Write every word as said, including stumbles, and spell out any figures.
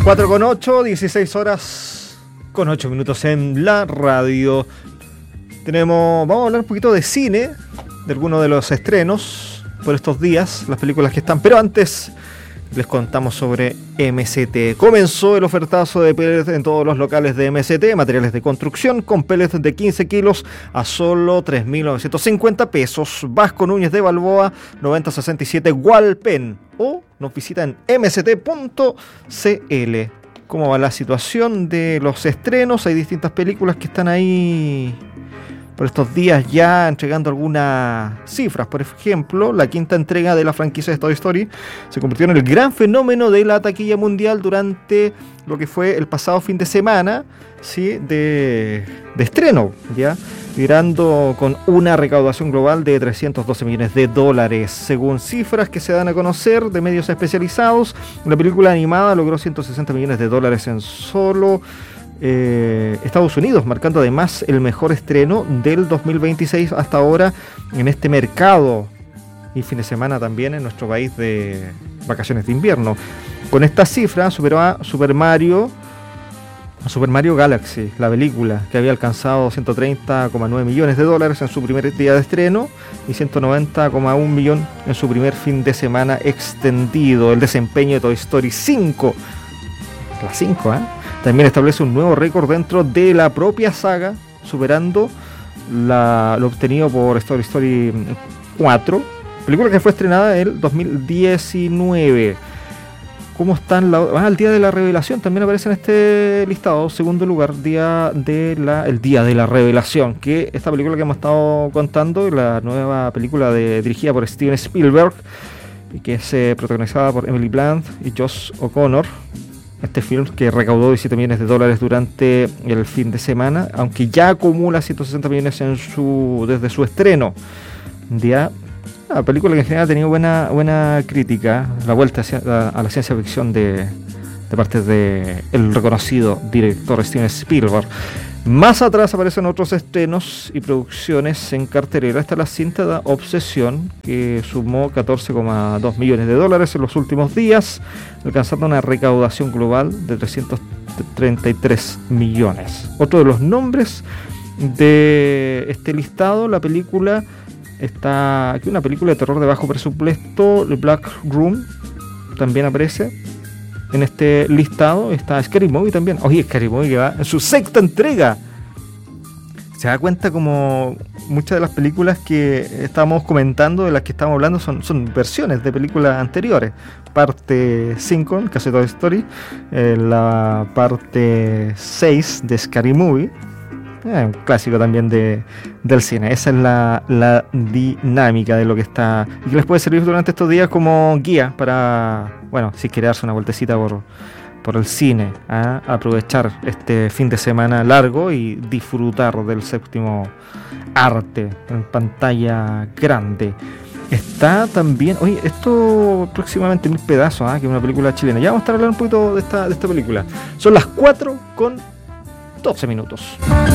cuatro con ocho, dieciséis horas con ocho minutos en la radio. Tenemos, vamos a hablar un poquito de cine, de algunos de los estrenos por estos días, las películas que están, pero antes les contamos sobre M C T. Comenzó el ofertazo de pellets en todos los locales de M C T, materiales de construcción, con pellets de quince kilos a solo tres mil novecientos cincuenta pesos. Vasco Núñez de Balboa, noventa sesenta y siete Walpen. O nos visita en m c t punto c l. ¿Cómo va la situación de los estrenos? Hay distintas películas que están ahí por estos días ya entregando algunas cifras. Por ejemplo, la quinta entrega de la franquicia de Toy Story se convirtió en el gran fenómeno de la taquilla mundial durante lo que fue el pasado fin de semana, ¿sí? de, de estreno, ya mirando con una recaudación global de trescientos doce millones de dólares. Según cifras que se dan a conocer de medios especializados, la película animada logró ciento sesenta millones de dólares en solo Eh, Estados Unidos, marcando además el mejor estreno del dos mil veintiséis hasta ahora en este mercado, y fin de semana también en nuestro país de vacaciones de invierno. Con esta cifra superó a Super Mario a Super Mario Galaxy, la película que había alcanzado ciento treinta coma nueve millones de dólares en su primer día de estreno y ciento noventa coma uno millón en su primer fin de semana extendido. El desempeño de Toy Story cinco, la cinco, ¿eh? También establece un nuevo récord dentro de la propia saga, superando la, lo obtenido por Toy Story cuatro, película que fue estrenada en el dos mil diecinueve. ¿Cómo están? La, ah, el día de la revelación también aparece en este listado. Segundo lugar, día de la, el día de la revelación, que esta película que hemos estado contando, la nueva película de, dirigida por Steven Spielberg, y que es eh, protagonizada por Emily Blunt y Josh O'Connor. Este film que recaudó diecisiete millones de dólares durante el fin de semana, aunque ya acumula ciento sesenta millones en su, desde su estreno. Ya, la película que en general ha tenido buena, buena crítica, la vuelta hacia, a, a la ciencia ficción de, de parte del reconocido director Steven Spielberg. Más atrás aparecen otros estrenos y producciones en cartelera. Está la cinta de Obsesión, que sumó catorce coma dos millones de dólares en los últimos días, alcanzando una recaudación global de trescientos treinta y tres millones. Otro de los nombres de este listado, la película, está aquí una película de terror de bajo presupuesto, The Black Room, también aparece en este listado. Está Scary Movie también. Oye, Scary Movie que va en su sexta entrega. Se da cuenta como muchas de las películas que estamos comentando, de las que estamos hablando, son, son versiones de películas anteriores. Parte cinco, en el caso de Toy Story, eh, la parte seis de Scary Movie, eh, un clásico también de, del cine. Esa es la, la dinámica de lo que está, y que les puede servir durante estos días como guía para, bueno, si quiere darse una vueltecita por, por el cine, ¿eh? Aprovechar este fin de semana largo y disfrutar del séptimo arte en pantalla grande. Está también, oye, esto próximamente Mil Pedazos, ¿eh? Que es una película chilena. Ya vamos a estar hablando un poquito de esta, de esta película. Son las cuatro con doce minutos.